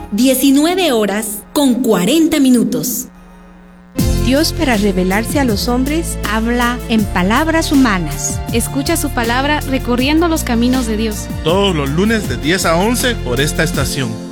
19:40. Dios, para revelarse a los hombres, habla en palabras humanas. Escucha su palabra recorriendo los caminos de Dios. Todos los lunes de 10 a 11 por esta estación.